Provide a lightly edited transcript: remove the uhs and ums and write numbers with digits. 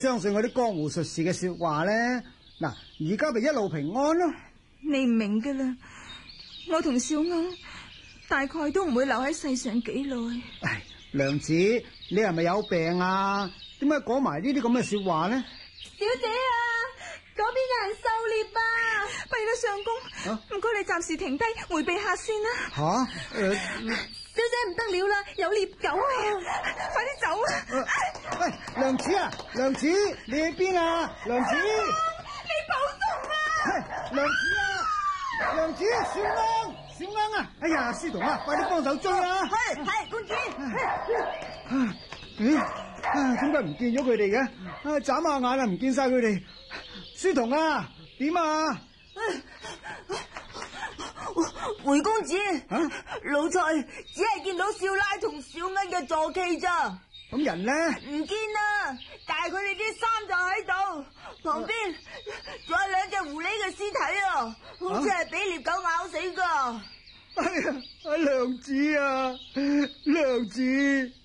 相信嗰啲江湖術士嘅說話咧。嗱，而家咪一路平安咯。 你唔明噶啦，我同小歐大概都唔會留喺世上幾耐。 唉，娘子，你係咪有病啊？點解講埋呢啲咁嘅說話呢？ 小姐啊，嗰邊有人狩獵啊！ 弊啦，相公，唔該你暫時停低，回避下先啦。 小姐唔得了啦，有獵狗啊！ 快啲走啊！ 喂，娘子啊，娘子，你喺邊啊？娘子， 你保重啊！ 娘子啊，娘子，小安，小安啊！哎呀，書童啊，快啲幫手追啊！ 係公主。 點解唔見咗佢哋嘅？眨下眼啊，唔見晒佢哋。書童啊，點啊？ 回公子，老蔡只係見到少奶同小恩嘅坐騎咋。 咁人呢？ 唔見啦，但係佢哋啲衫就喺度，旁邊仲有兩隻狐狸嘅屍體啊，好似係俾獵狗咬死噶。 哎呀，娘子啊，娘子。